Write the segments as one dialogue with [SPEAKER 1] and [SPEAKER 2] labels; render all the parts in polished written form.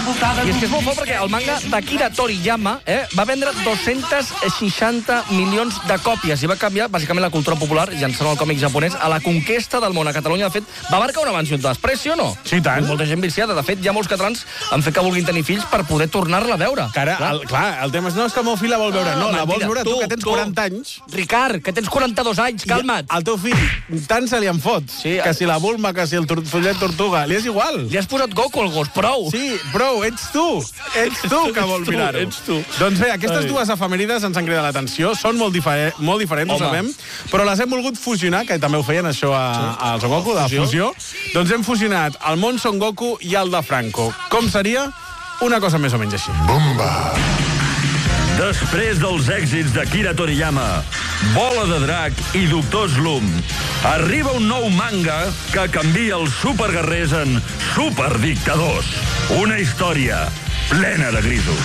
[SPEAKER 1] I és que és molt fort perquè el manga d'Akira Toriyama va vendre 260 milions de còpies i va canviar, bàsicament, la cultura popular, llançant el còmic japonès a la conquesta del món. A Catalunya, de fet, va marcar un abans i un després, sí o no?
[SPEAKER 2] Sí, tant.
[SPEAKER 1] Molta gent viciada. De fet, hi ha molts catalans han fet que vulguin tenir fills per poder tornar-la a veure.
[SPEAKER 2] El tema és no és que el meu fill la vol veure. No, la vols veure tu, que tens 40 anys.
[SPEAKER 1] Ricard, que tens 42 anys, calma't.
[SPEAKER 2] El teu fill, tant se li en fot. Que si la vulma, que si el follet tortuga, li és igual.
[SPEAKER 1] Li has posat Goku al gos, prou.
[SPEAKER 2] Sí, prou, ets tu. Ets tu que vols mirar-ho.
[SPEAKER 1] Ets tu.
[SPEAKER 2] Doncs bé, aquestes dues efemèrides ens han cridat l'atenció. Són molt diferents, ho sabem, però les hem volgut fusionar, que també ho feien això al Son Goku, de fusió. Doncs hem fusionat el món Son Goku i el de Franco. Com seria? Una cosa més o menys així.
[SPEAKER 3] Bomba!
[SPEAKER 4] Després dels èxits d'Akira Toriyama, Bola de Drac i Doctor Slump, arriba un nou manga que canvia els superguerrers en superdictadors. Una història plena de grisos.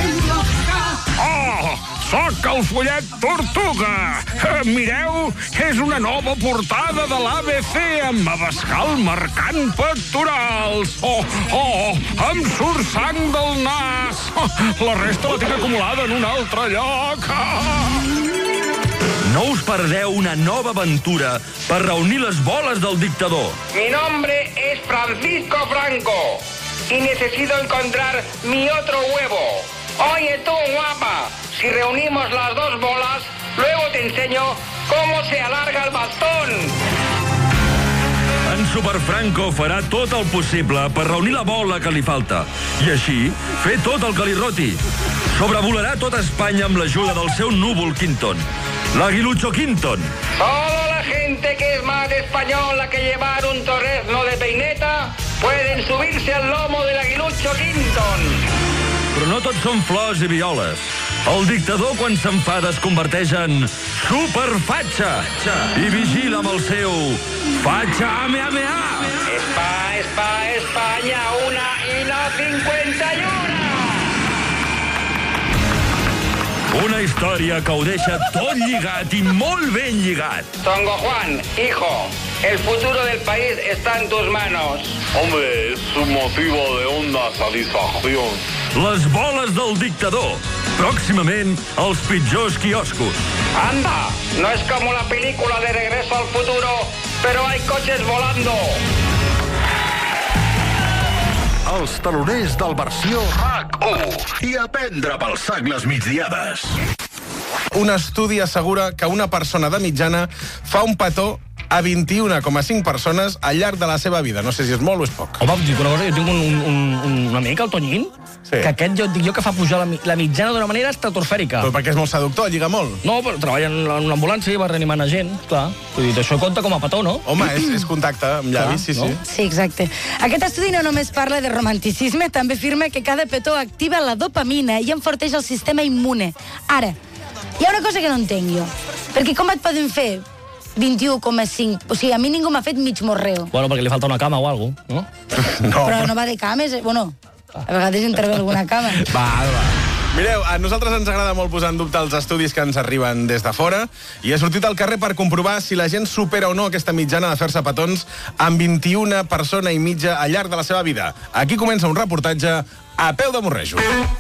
[SPEAKER 5] Oh, sóc el follet Tortuga. Mireu, és una nova portada de l'ABC amb Abascal marcant pectorals. Em surt sang del nas. La resta la tinc acumulada en un altre lloc.
[SPEAKER 4] No us perdeu una nova aventura per reunir les boles del dictador.
[SPEAKER 6] Mi nombre es Francisco Franco y necesito encontrar mi otro huevo. Oye tú, guapa, si reunimos las dos bolas, luego te enseño cómo se alarga el bastón.
[SPEAKER 4] En Super Franco farà tot el possible per reunir la bola que li falta i així fer tot el que li roti. Sobrevolarà tot Espanya amb l'ajuda del seu núvol Quinton, l'Aguilucho Quinton.
[SPEAKER 6] Solo la gente que es más española que llevar un torrezno de peineta pueden subirse al lomo del Aguilucho Quinton.
[SPEAKER 4] Però no tot són flors i violes. El dictador, quan s'enfada, es converteix en superfatxa i vigila amb el seu fatxa ameamea.
[SPEAKER 6] España, una y la 51.
[SPEAKER 4] Una història que ho deixa tot lligat i molt ben lligat.
[SPEAKER 6] Tongo Juan, hijo, el futuro del país está en tus manos.
[SPEAKER 7] Hombre, es un motivo de honda satisfacción.
[SPEAKER 4] Les boles del dictador. Pròximament, als pitjors quioscos.
[SPEAKER 6] Anda, no es como la película de Regreso al Futuro, pero hay coches volando.
[SPEAKER 3] Els taloners del versió RAC1 i a prendre pel sac les migdiades.
[SPEAKER 2] Un estudi assegura que una persona de mitjana fa un petó a 21,5 persones al llarg de la seva vida. No sé si és molt o és poc.
[SPEAKER 1] Home, dic una cosa, jo tinc un amic, el Toñín, que aquest dic jo que fa pujar la mitjana d'una manera estratosfèrica.
[SPEAKER 2] Però perquè és molt seductor, lliga molt.
[SPEAKER 1] No, però treballa en una ambulància i va reanimant a gent, clar. Vull dir, això compta com a petó, no?
[SPEAKER 2] Home, és contacte amb llavis, sí.
[SPEAKER 8] Sí, exacte. Aquest estudi no només parla de romanticisme, també afirma que cada petó activa la dopamina i enforteix el sistema immune. Ara, hi ha una cosa que no entenc jo. Perquè com et poden fer 21,5? O sigui, a mi ningú m'ha fet mig morreo.
[SPEAKER 1] Bueno, perquè li falta una cama o alguna cosa, no?
[SPEAKER 2] No.
[SPEAKER 8] Però no va de cames, bueno, a vegades intervé alguna cama.
[SPEAKER 2] Va. Mireu, a nosaltres ens agrada molt posar en dubte els estudis que ens arriben des de fora i he sortit al carrer per comprovar si la gent supera o no aquesta mitjana de fer-se petons amb 21 persona i mitja al llarg de la seva vida. Aquí comença un reportatge a peu de morrejo.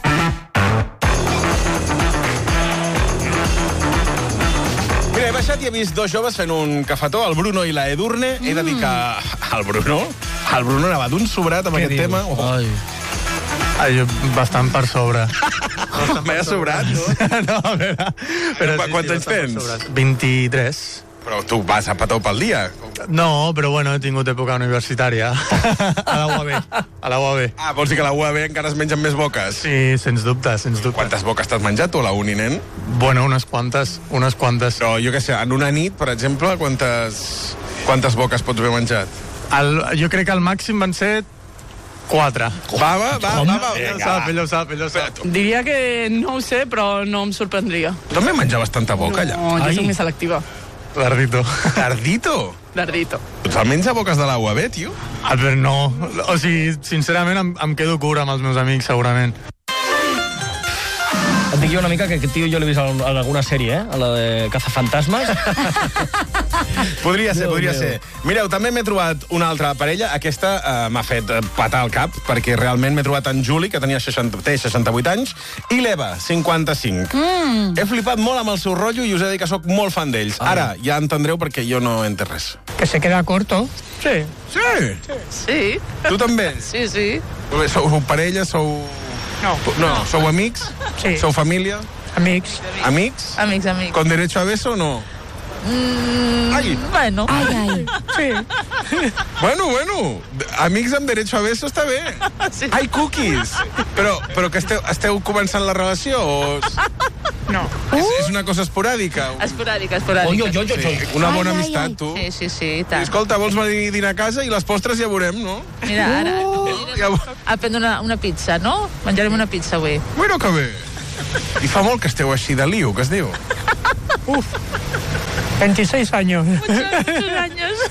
[SPEAKER 2] Mira, he baixat i he vist dos joves fent un cafetó, el Bruno i la Edurne. He de dir que el Bruno anava d'un sobrat amb aquest tema.
[SPEAKER 9] Jo bastant per sobre.
[SPEAKER 2] M'he sobrat, no?
[SPEAKER 9] No, a veure... Però
[SPEAKER 2] Quants anys tens?
[SPEAKER 9] 23.
[SPEAKER 2] Però tu vas a petó pel dia.
[SPEAKER 9] No, però bueno, he tingut època universitària. A la UAB. A la UAB.
[SPEAKER 2] Ah, vols dir que a la UAB encara es mengen més boques?
[SPEAKER 9] Sí, sens dubte, sens dubte.
[SPEAKER 2] Quantes boques t'has menjat tu a la uni, nen?
[SPEAKER 9] Bueno, unes quantes.
[SPEAKER 2] Però jo què sé, en una nit, per exemple, quantes boques pots haver menjat?
[SPEAKER 9] Jo crec que el màxim van ser 4.
[SPEAKER 2] Va.
[SPEAKER 9] Ell ho sap.
[SPEAKER 10] Diria que no ho sé, però no em sorprendria.
[SPEAKER 2] També menjaves tanta boca, allà?
[SPEAKER 10] No, jo soc més selectiva.
[SPEAKER 9] Lardito.
[SPEAKER 10] Lardito.
[SPEAKER 2] Tu te'l menys a boques de la UAB, tio?
[SPEAKER 9] Albert, no. O sigui, sincerament, em quedo cura amb els meus amics, segurament.
[SPEAKER 1] Et dic jo una mica que aquest tio jo l'he vist en alguna sèrie, a la de Cazafantasmes.
[SPEAKER 2] Podria ser. Mireu, també m'he trobat una altra parella. Aquesta m'ha fet patar el cap, perquè realment m'he trobat en Juli, que té 68 anys, i l'Eva, 55. He flipat molt amb el seu rotllo i us he de dir que sóc molt fan d'ells. Ara, ja entendreu perquè jo no he entès res.
[SPEAKER 11] Que se queda corto. Sí.
[SPEAKER 10] Sí.
[SPEAKER 2] Tu també?
[SPEAKER 10] Sí, sí.
[SPEAKER 2] Sou parella, sou... No, sou amics?
[SPEAKER 11] Sí.
[SPEAKER 2] Sou família?
[SPEAKER 11] Amics.
[SPEAKER 2] Amics?
[SPEAKER 10] Amics.
[SPEAKER 2] ¿Con derecho a beso o no?
[SPEAKER 10] Bueno.
[SPEAKER 8] Ai.
[SPEAKER 11] Sí.
[SPEAKER 2] Bueno, amics amb derecho a beso està bé.
[SPEAKER 10] Sí.
[SPEAKER 2] Ai, cookies. Però que esteu començant la relació o...
[SPEAKER 11] No.
[SPEAKER 2] És una cosa esporàdica?
[SPEAKER 10] Esporàdica.
[SPEAKER 1] Oi.
[SPEAKER 2] Una bona amistat, tu.
[SPEAKER 10] Sí, tant.
[SPEAKER 2] Escolta, vols venir a dinar a casa i les postres ja veurem, no?
[SPEAKER 10] Mira, ara a prendre una pizza, no? Menjarem una pizza avui.
[SPEAKER 2] Bueno, que bé. I fa molt que esteu així de lío, que es diu?
[SPEAKER 11] 26 años.
[SPEAKER 10] Muchos años.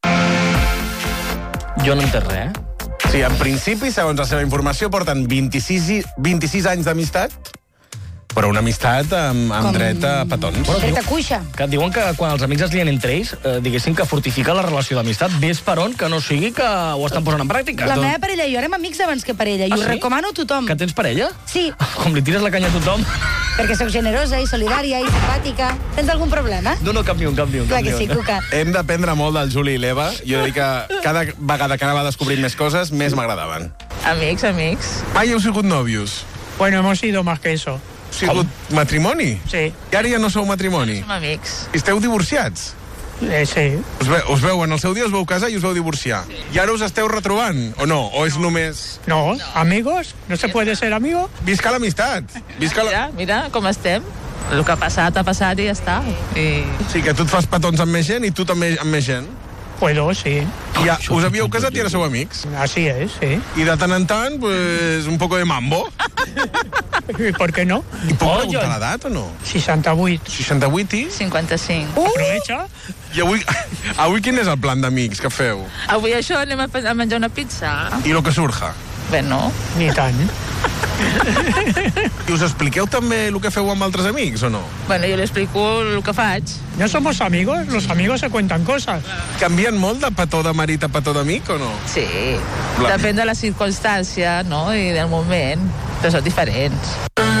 [SPEAKER 1] Jo no entenc res,
[SPEAKER 2] Sí, en principi, segons la seva informació, porten 26 anys d'amistat, però una amistat amb dret a petons.
[SPEAKER 8] Dret a cuixa.
[SPEAKER 1] Que diuen que quan els amics es lien entre ells, diguéssim que fortifica la relació d'amistat. Ves per on, que no sigui que ho estan posant en pràctica.
[SPEAKER 8] La meva parella i jo érem amics abans que parella, i ho recomano a tothom.
[SPEAKER 1] Que tens parella?
[SPEAKER 8] Sí,
[SPEAKER 1] Com li tires la canya a tothom?
[SPEAKER 8] perquè sóc generosa i solidària i simpàtica. Tens algun problema?
[SPEAKER 1] No, cap ni un.
[SPEAKER 8] Clar que sí, Cuca.
[SPEAKER 2] Hem d'aprendre molt del Juli i l'Eva. Jo he de dir que cada vegada que anava descobrint més coses, més m'agradaven.
[SPEAKER 10] Amics.
[SPEAKER 2] Mai heu sigut nòvios?
[SPEAKER 11] Bueno, hemos sido más que eso.
[SPEAKER 2] Sigut matrimoni?
[SPEAKER 11] Sí.
[SPEAKER 2] I ara ja no sou matrimoni?
[SPEAKER 10] Som amics.
[SPEAKER 2] I esteu divorciats?
[SPEAKER 11] Sí.
[SPEAKER 2] Us veu, en el seu dia us veu casar i us veu divorciar. I ara us esteu retrobant, o no? O és només...
[SPEAKER 11] No, amigos. No se puede ser amigo.
[SPEAKER 2] Visca l'amistat.
[SPEAKER 10] Mira com estem. El que ha passat i ja està.
[SPEAKER 2] Sí, que tu et fas petons amb més gent i tu també amb més gent.
[SPEAKER 11] Puedo, sí.
[SPEAKER 2] Ja, us havíeu casat i ara sou amics.
[SPEAKER 11] Así es, sí.
[SPEAKER 2] I de tant en tant, pues, un poco de mambo.
[SPEAKER 11] ¿Y por qué no?
[SPEAKER 2] I puc preguntar l'edat o no?
[SPEAKER 11] 68.
[SPEAKER 2] 68 i?
[SPEAKER 10] 55.
[SPEAKER 11] Aprovecha.
[SPEAKER 2] I avui quin és el plan d'amics que feu?
[SPEAKER 10] Avui això anem a menjar una pizza.
[SPEAKER 2] I lo que surja?
[SPEAKER 10] Bé, no.
[SPEAKER 11] Ni tant.
[SPEAKER 2] I us expliqueu també el que feu amb altres amics, o no?
[SPEAKER 10] Bueno, jo li explico el que faig.
[SPEAKER 11] ¿No somos amigos? Los amigos se cuentan cosas.
[SPEAKER 2] Canvien molt de petó de marit a petó d'amic, o no?
[SPEAKER 10] Sí. Depèn de la circumstància, no?, i del moment. Però són diferents.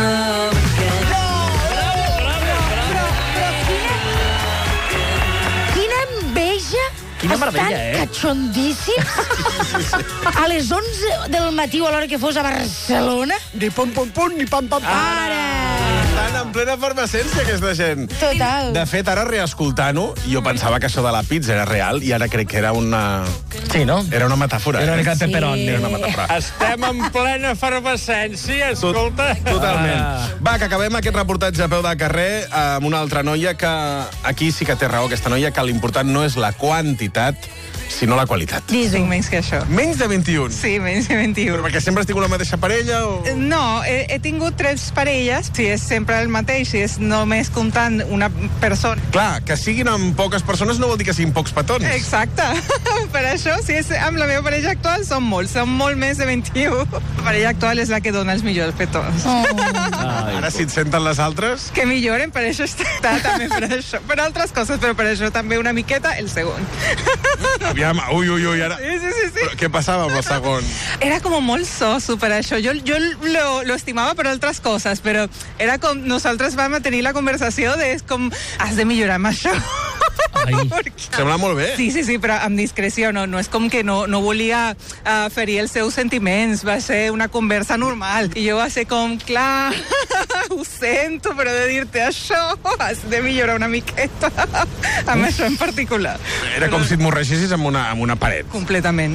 [SPEAKER 1] Quina meravella,
[SPEAKER 8] Estan catxondíssims. A les 11 del matí o a l'hora que fos a Barcelona.
[SPEAKER 11] Ni pum, ni pam, pam.
[SPEAKER 8] Ara!
[SPEAKER 2] Estan en plena efervescència, aquesta gent.
[SPEAKER 8] Total.
[SPEAKER 2] De fet, ara reescoltant-ho, jo pensava que això de la pizza era real i ara crec que era una...
[SPEAKER 1] Sí, no?
[SPEAKER 2] Era una metàfora.
[SPEAKER 1] Era una mica pepperoni.
[SPEAKER 2] Era una metàfora.
[SPEAKER 11] Estem en plena efervescència, escolta.
[SPEAKER 2] Totalment. Va, que acabem aquest reportatge a peu de carrer amb una altra noia que... Aquí sí que té raó aquesta noia, que l'important no és la quantitat, sinó la qualitat.
[SPEAKER 12] Tinc menys que això.
[SPEAKER 2] Menys de 21?
[SPEAKER 12] Sí, menys de 21.
[SPEAKER 2] Però perquè sempre has tingut la mateixa parella o...?
[SPEAKER 12] No, he tingut 3 parelles, si és sempre el mateix, si és només comptant una persona.
[SPEAKER 2] Clar, que siguin amb poques persones no vol dir que siguin pocs petons.
[SPEAKER 12] Exacte. Per això, si és amb la meva parella actual, són molt més de 21. La parella actual és la que dona els millors petons.
[SPEAKER 2] Ara, si et senten les altres...
[SPEAKER 12] Que milloren, per això està també per això. Per altres coses, però per això també una miqueta el segon.
[SPEAKER 2] Aviam, ui, ara...
[SPEAKER 12] Sí.
[SPEAKER 2] Però què passava amb el segon?
[SPEAKER 12] Era como molt soso per això. Jo lo estimava per altres coses, però era com... Nosaltres vam tenir la conversació de és com, has de millorar amb això.
[SPEAKER 2] Sembla molt bé.
[SPEAKER 12] Sí, però amb discreció. No és com que no volia ferir els seus sentiments. Va ser una conversa normal. I jo va ser com, clar, ho sento, però de dir-te això has de millorar una miqueta amb això en particular.
[SPEAKER 2] Era com si et morregissis amb una paret.
[SPEAKER 12] Completament.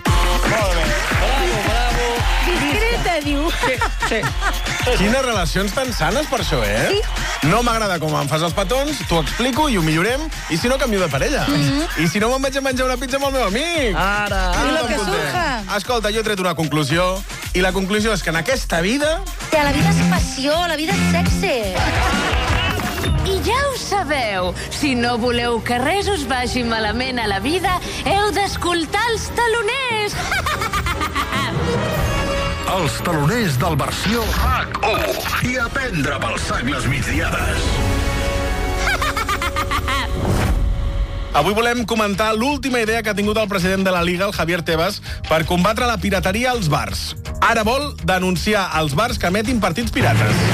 [SPEAKER 8] Discreta, diu.
[SPEAKER 1] Sí.
[SPEAKER 2] Quines relacions tan sanes per això, eh? Sí. No m'agrada com em fas els petons, t'ho explico i ho millorem, i si no, canvio de parella. I si no, me'n vaig a menjar una pizza amb el meu amic.
[SPEAKER 1] Ara.
[SPEAKER 8] I lo que surja.
[SPEAKER 2] Escolta, jo he tret una conclusió, i la conclusió és que en aquesta vida...
[SPEAKER 8] Que la vida és passió, la vida és sexe.
[SPEAKER 13] I ja ho sabeu, si no voleu que res us vagi malament a la vida, heu d'escoltar els taloners.
[SPEAKER 3] Els taloners del versió RAC1 i aprendre pel sac les migdiades.
[SPEAKER 2] Avui volem comentar l'última idea que ha tingut el president de la Liga, el Javier Tebas, per combatre la pirateria als bars. Ara vol denunciar els bars que emetin partits pirates.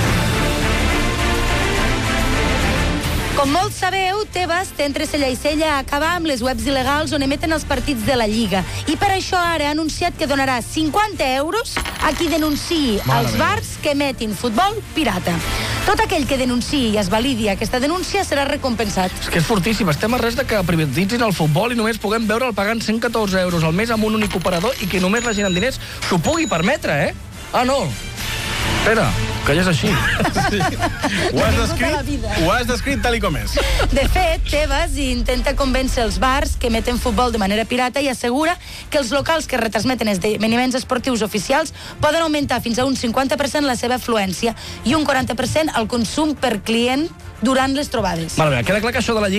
[SPEAKER 8] Com molts sabeu, Tebas té entre cella i cella a acabar amb les webs il·legals on emeten els partits de la Lliga. I per això ara ha anunciat que donarà 50 euros a qui denunciï els bars que emetin futbol pirata. Tot aquell que denunciï i es validi aquesta denúncia serà recompensat.
[SPEAKER 1] És que és fortíssim. Estem a res de que privatitzin el futbol i només puguem veure'l pagant 114 euros al mes amb un únic operador i que només la gent amb diners s'ho pugui permetre, eh? Ah, no. Espera, que ja és així.
[SPEAKER 2] Sí. Ho has descrit tal com és.
[SPEAKER 8] De fet, Tebas intenta convèncer els bars que emeten futbol de manera pirata i assegura que els locals que retransmeten esdeveniments esportius oficials poden augmentar fins a un 50% la seva afluència i un 40% el consum per client durant les trobades.
[SPEAKER 1] Queda clar que això de la Lliga